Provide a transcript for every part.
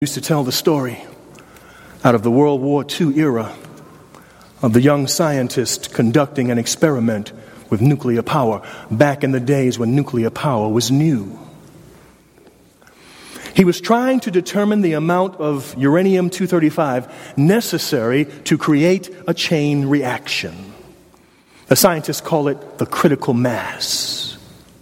used to tell the story out of the World War II era of the young scientist conducting an experiment with nuclear power back in the days when nuclear power was new. He was trying to determine the amount of uranium-235 necessary to create a chain reaction. The scientists call it the critical mass.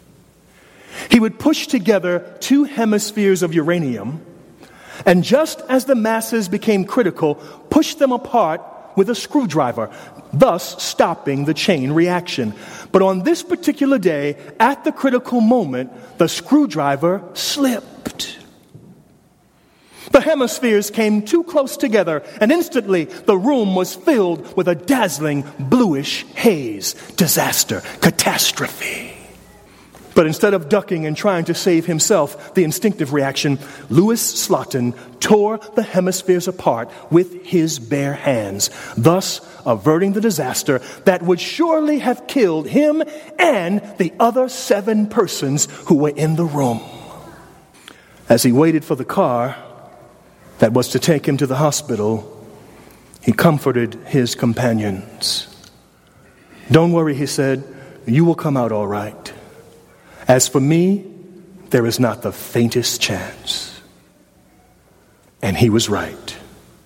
He would push together two hemispheres of uranium, and just as the masses became critical, push them apart with a screwdriver, thus stopping the chain reaction. But on this particular day, at the critical moment, the screwdriver slipped. The hemispheres came too close together, and instantly the room was filled with a dazzling bluish haze. Disaster, catastrophe. But instead of ducking and trying to save himself, the instinctive reaction, Louis Slotin tore the hemispheres apart with his bare hands, thus averting the disaster that would surely have killed him and the other 7 persons who were in the room. As he waited for the car that was to take him to the hospital, he comforted his companions. "Don't worry," he said, "you will come out all right. As for me, there is not the faintest chance." And he was right.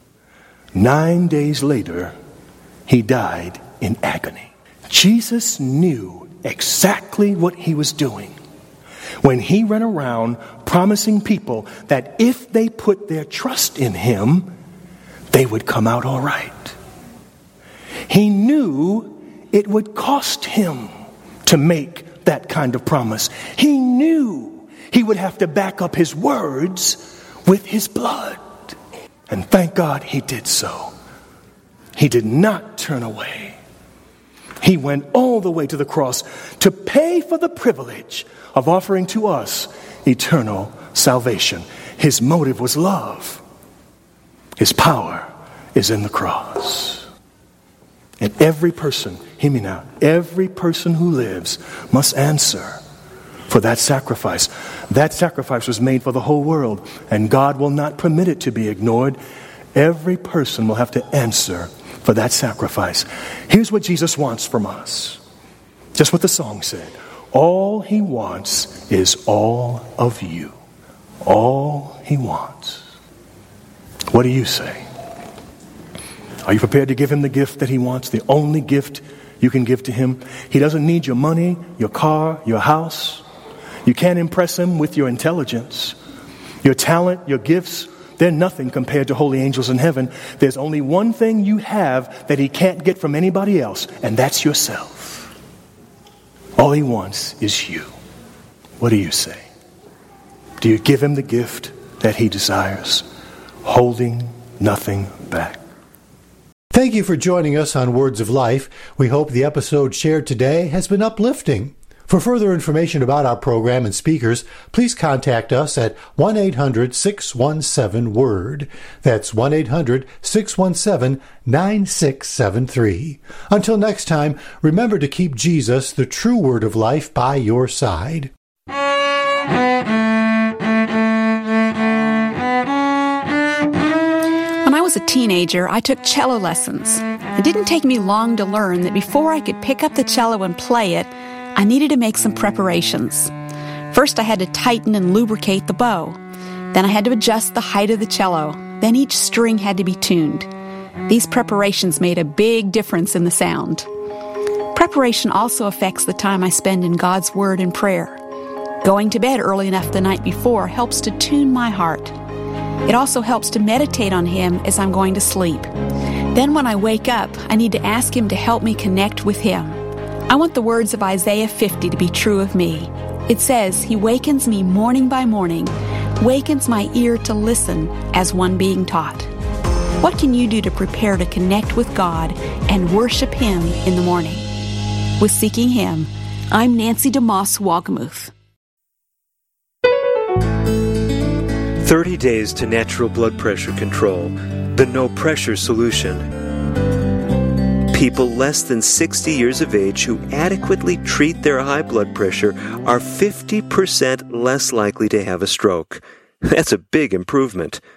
9 days later, he died in agony. Jesus knew exactly what he was doing when he ran around promising people that if they put their trust in him, they would come out all right. He knew it would cost him to make that kind of promise. He knew he would have to back up his words with his blood. And thank God he did so. He did not turn away. He went all the way to the cross to pay for the privilege of offering to us eternal salvation. His motive was love. His power is in the cross. And every person, hear me now, every person who lives must answer for that sacrifice. That sacrifice was made for the whole world, and God will not permit it to be ignored. Every person will have to answer for that sacrifice. Here's what Jesus wants from us. Just what the song said. All he wants is all of you. All he wants. What do you say? Are you prepared to give him the gift that he wants? The only gift you can give to him? He doesn't need your money, your car, your house. You can't impress him with your intelligence. Your talent, your gifts, they're nothing compared to holy angels in heaven. There's only one thing you have that he can't get from anybody else, and that's yourself. All he wants is you. What do you say? Do you give him the gift that he desires, holding nothing back? Thank you for joining us on Words of Life. We hope the episode shared today has been uplifting. For further information about our program and speakers, please contact us at 1-800-617-WORD. That's 1-800-617-9673. Until next time, remember to keep Jesus, the true Word of Life, by your side. When I was a teenager, I took cello lessons. It didn't take me long to learn that before I could pick up the cello and play it, I needed to make some preparations. First, I had to tighten and lubricate the bow. Then I had to adjust the height of the cello. Then each string had to be tuned. These preparations made a big difference in the sound. Preparation also affects the time I spend in God's Word and prayer. Going to bed early enough the night before helps to tune my heart. It also helps to meditate on Him as I'm going to sleep. Then when I wake up, I need to ask Him to help me connect with Him. I want the words of Isaiah 50 to be true of me. It says, He wakens me morning by morning, wakens my ear to listen as one being taught. What can you do to prepare to connect with God and worship Him in the morning? With Seeking Him, I'm Nancy DeMoss Wolgemuth. 30 days to natural blood pressure control. The no pressure solution. People less than 60 years of age who adequately treat their high blood pressure are 50% less likely to have a stroke. That's a big improvement.